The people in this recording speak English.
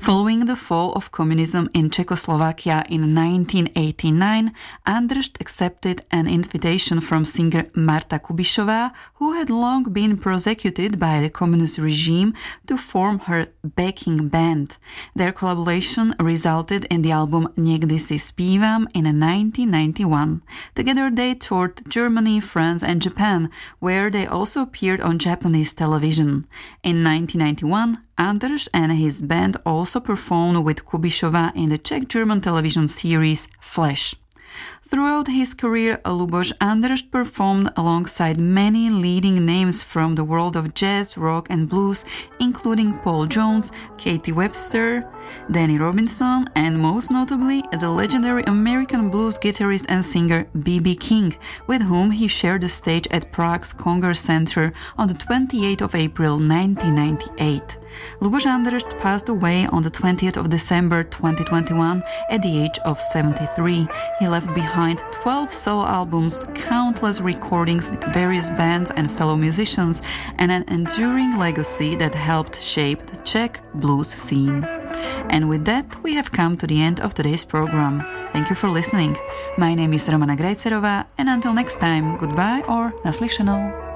Following the fall of communism in Czechoslovakia in 1989, Andršt accepted an invitation from singer Marta Kubišová, who had long been persecuted by the communist regime, to form her backing band. Their collaboration resulted in the album Niekdy si zpívam in 1991. Together they toured Germany, France and Japan, where they also appeared on Japanese television. In 1991, Andršt and his band also performed with Kubišová in the Czech-German television series Flash. Throughout his career, Luboš Andršt performed alongside many leading names from the world of jazz, rock and blues, including Paul Jones, Katie Webster, Danny Robinson, and most notably the legendary American blues guitarist and singer B.B. King, with whom he shared the stage at Prague's Congress Center on the 28th of April 1998. Luboš Andršt passed away on the 20th of December 2021 at the age of 73. He left behind 12 solo albums, countless recordings with various bands and fellow musicians, and an enduring legacy that helped shape the Czech blues scene. And with that, we have come to the end of today's program. Thank you for listening. My name is Romana Grajcerová, and until next time, goodbye or naslyšenou.